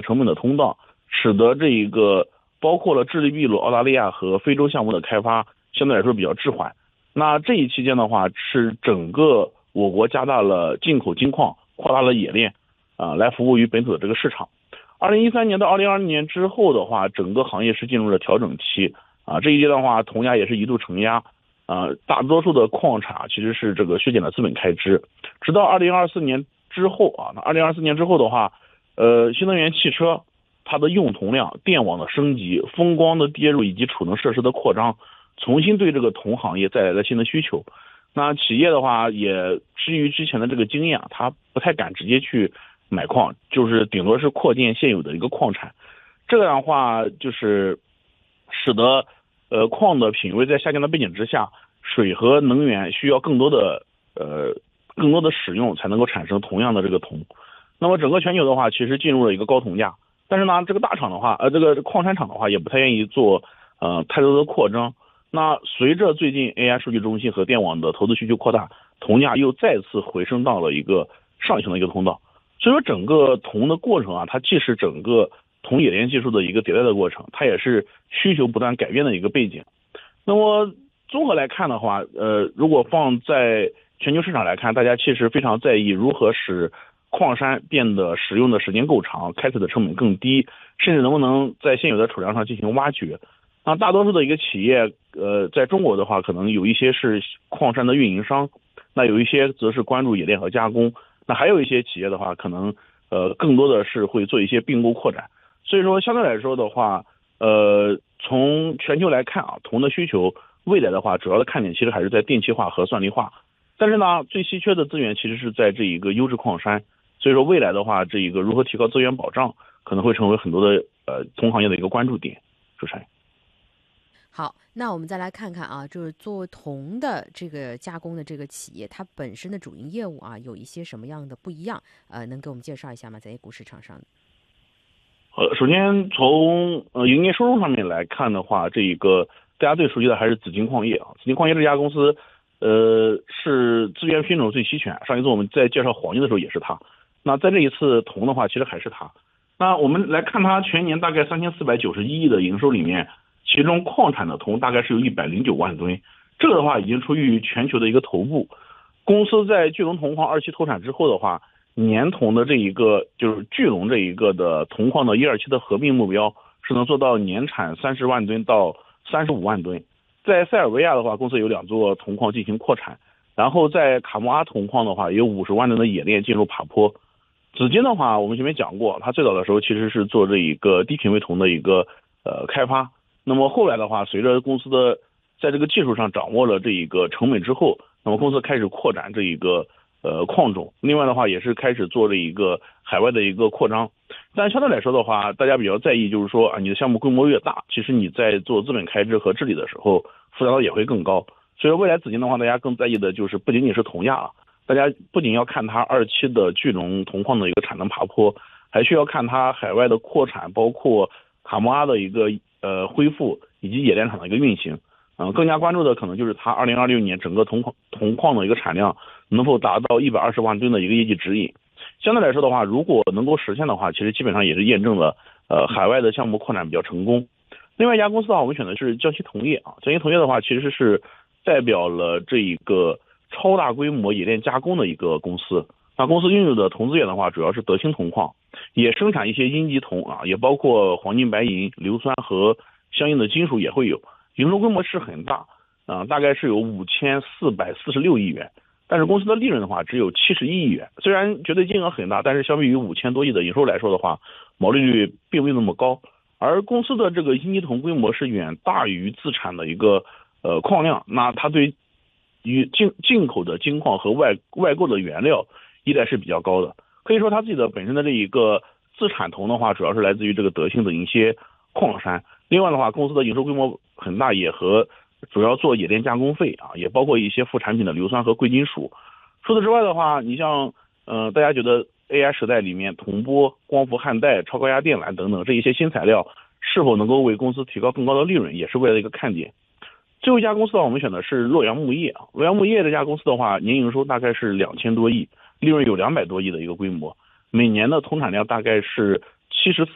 成本的通道，使得这一个包括了智利、秘鲁、澳大利亚和非洲项目的开发相对来说比较滞缓。那这一期间的话，是整个我国加大了进口金矿，扩大了冶炼，来服务于本土的这个市场。2013年到2020年之后的话，整个行业是进入了调整期这一阶段的话，铜价也是一度承压大多数的矿产其实是这个削减了资本开支，直到2024年之后那2024年之后的话，新能源汽车它的用铜量、电网的升级、风光的跌入以及储能设施的扩张，重新对这个铜行业带来了新的需求。那企业的话也基于之前的这个经验它不太敢直接去买矿，就是顶多是扩建现有的一个矿产。这样的话就是使得矿的品位在下降的背景之下，水和能源需要更多的使用才能够产生同样的这个铜。那么整个全球的话其实进入了一个高铜价，但是呢这个大厂的话这个矿产厂的话也不太愿意做太多的扩张。那随着最近 AI 数据中心和电网的投资需求扩大，铜价又再次回升到了一个上行的一个通道。所以说整个铜的过程它既是整个铜冶炼技术的一个迭代的过程，它也是需求不断改变的一个背景。那么综合来看的话如果放在全球市场来看，大家其实非常在意如何使矿山变得使用的时间够长，开采的成本更低，甚至能不能在现有的储量上进行挖掘。那大多数的一个企业在中国的话可能有一些是矿山的运营商，那有一些则是关注冶炼和加工，那还有一些企业的话可能更多的是会做一些并购扩展。所以说相对来说的话从全球来看铜的需求未来的话主要的看点其实还是在电气化和算力化，但是呢最稀缺的资源其实是在这一个优质矿山。所以说未来的话这一个如何提高资源保障可能会成为很多的铜行业的一个关注点。主持人。 好，那我们再来看看就是做铜的这个加工的这个企业，它本身的主营业务有一些什么样的不一样？能给我们介绍一下吗？在 A 股市场上。 首先从营业收入上面来看的话，这一个大家最熟悉的还是紫金矿业紫金矿业这家公司是资源品种最齐全，上一次我们在介绍黄金的时候也是它，那在这一次铜的话其实还是它。那我们来看它全年大概3491亿的营收里面，其中矿产的铜大概是有109万吨，这个的话已经处于全球的一个头部。公司在巨龙铜矿2期投产之后的话，年铜的这一个就是巨龙这一个的铜矿的1、2期的合并目标是能做到年产30万吨到35万吨。在塞尔维亚的话，公司有2座铜矿进行扩产，然后在卡莫阿铜矿的话也有50万吨的冶炼进入爬坡。紫金的话我们前面讲过，它最早的时候其实是做这一个低品位铜的一个开发，那么后来的话随着公司的在这个技术上掌握了这一个成本之后，那么公司开始扩展这一个矿种，另外的话也是开始做这一个海外的一个扩张。但相对来说的话，大家比较在意就是说你的项目规模越大，其实你在做资本开支和治理的时候复杂度也会更高。所以未来紫金的话，大家更在意的就是不仅仅是铜价大家不仅要看它2期的巨龙铜矿的一个产能爬坡，还需要看它海外的扩产，包括卡莫阿的一个恢复以及冶炼厂的一个运行。更加关注的可能就是它2026年整个铜矿的一个产量能否达到120万吨的一个业绩指引。相对来说的话，如果能够实现的话，其实基本上也是验证了海外的项目扩展比较成功。另外一家公司的话，我们选的是江西铜业江西铜业的话，其实是代表了这一个超大规模冶炼加工的一个公司。那公司拥有的铜资源的话，主要是德兴铜矿，也生产一些阴极铜也包括黄金、白银、硫酸和相应的金属也会有。营收规模是很大大概是有5446亿元，但是公司的利润的话只有71亿元。虽然绝对金额很大，但是相比于5000多亿的营收来说的话，毛利率并没有那么高。而公司的这个阴极铜规模是远大于自产的一个矿量，那它对于进口的金矿和外购的原料依赖是比较高的。可以说它自己的本身的这一个自产铜的话，主要是来自于这个德兴的一些矿山。另外的话，公司的营收规模很大，也和主要做冶炼加工费也包括一些副产品的硫酸和贵金属。除此之外的话，你像大家觉得 AI 时代里面铜箔、光伏焊带、超高压电缆等等这一些新材料是否能够为公司提高更高的利润，也是未来的一个看点。最后一家公司的话，我们选的是洛阳钼业洛阳钼业这家公司的话，年营收大概是2000多亿，利润有200多亿的一个规模，每年的铜产量大概是74